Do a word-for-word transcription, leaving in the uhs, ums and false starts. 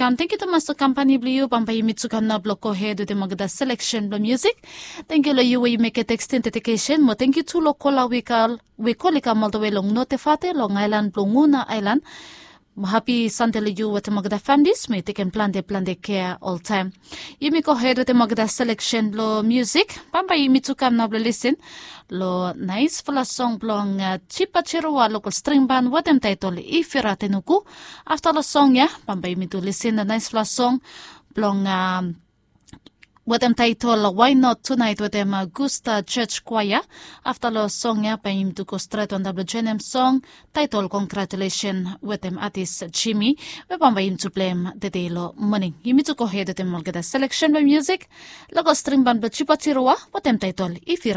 welcome. Thank you to Master Company Blue. Pampai mitsukan na bloko head with the magda selection of music. Thank you lo you we make a text identification. Mo thank you to lokola we call we call it all the way long notifate long island Plunguna Island. Happy Sunday you with the magda families. May take and plan de plan de care all time. You make go ahead with the magda selection lo music. Pampai mitsukan na listen. Lo nice fala song blong uh, chipa chirua local string band what them title ifira tenuku. After the song ya, pambay me to listen the nice fala song blong um what them title Why Not Tonight with them uh, Gusta Church Choir. After the song ya, pay him to go straight on W G N M song title Congratulations with them artist Jimmy. We pambay him to play him the day lo morning. You need to go ahead with them all get a selection of music. Local string band but chipa chirua what them title ifira.